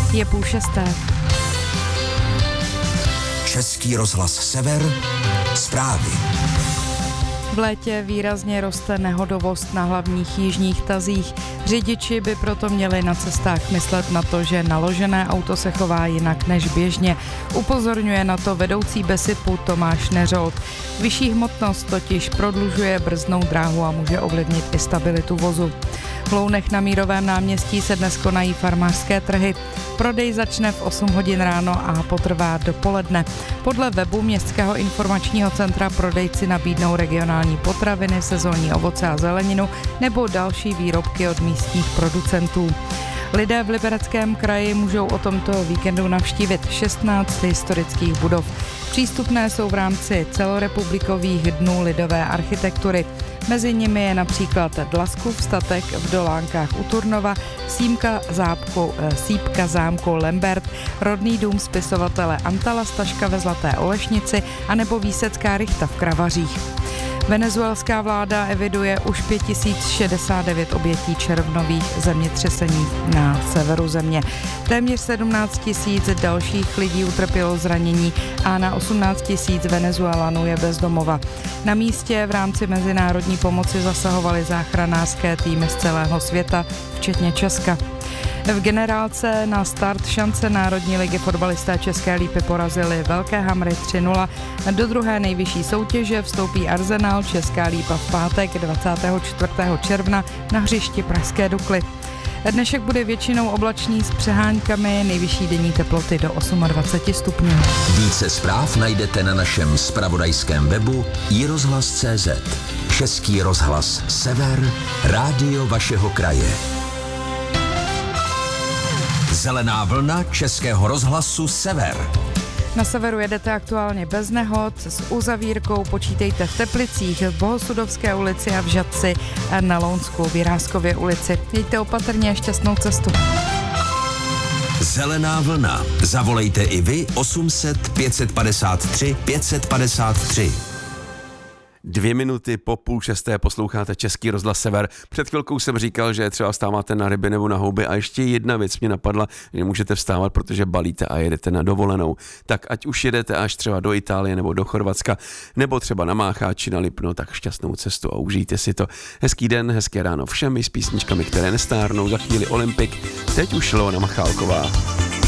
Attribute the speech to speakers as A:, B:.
A: Je 5:30.
B: Český rozhlas Sever, zprávy.
A: V létě výrazně roste nehodovost na hlavních jižních tazích. Řidiči by proto měli na cestách myslet na to, že naložené auto se chová jinak než běžně. Upozorňuje na to vedoucí BESIPu Tomáš Neřolt. Vyšší hmotnost totiž prodlužuje brzdnou dráhu a může ovlivnit i stabilitu vozu. V Lounech na Mírovém náměstí se dnes konají farmářské trhy. Prodej začne v 8 hodin ráno a potrvá do poledne. Podle webu Městského informačního centra prodejci nabídnou regionální potraviny, sezónní ovoce a zeleninu nebo další výrobky od místních producentů. Lidé v Libereckém kraji můžou o tomto víkendu navštívit 16 historických budov. Přístupné jsou v rámci celorepublikových dnů lidové architektury. Mezi nimi je například Dlaskův statek v Dolánkách u Turnova, Sýpka zámku Lembert, rodný dům spisovatele Antala Staška ve Zlaté Olešnici anebo Výsecká rychta v Kravařích. Venezuelská vláda eviduje už 5069 obětí červnových zemětřesení na severu země. Téměř 17 000 dalších lidí utrpělo zranění a na 18 000 Venezuelanů je bez domova. Na místě v rámci mezinárodní pomoci zasahovaly záchranářské týmy z celého světa, včetně Česka. V generálce na start šance Národní ligy fotbalisté České Lípy porazili Velké Hamry 3-0. Do druhé nejvyšší soutěže vstoupí Arsenal Česká Lípa v pátek 24. června na hřišti Pražské Dukly. Dnešek bude většinou oblačný s přeháňkami, nejvyšší denní teploty do 28 stupňů.
B: Více zpráv najdete na našem zpravodajském webu iRozhlas.cz. Český rozhlas Sever, rádio vašeho kraje. Zelená vlna Českého rozhlasu Sever.
A: Na severu jedete aktuálně bez nehod, s uzavírkou počítejte v Teplicích, v Bohosudovské ulici a v Žatci, na Lounsku, v Jiráskově ulici. Jeďte opatrně a šťastnou cestu.
B: Zelená vlna. Zavolejte i vy 800 553 553.
C: 2 minuty po 5:30 posloucháte Český rozhlas Sever. Před chvilkou jsem říkal, že třeba vstáváte na ryby nebo na houby a ještě jedna věc mě napadla, že můžete vstávat, protože balíte a jedete na dovolenou. Tak ať už jedete až třeba do Itálie nebo do Chorvatska, nebo třeba na Mácháči, na Lipno, tak šťastnou cestu a užijte si to. Hezký den, hezké ráno všem, s písničkami, které nestárnou, za chvíli Olympik, teď už Leona Machálková.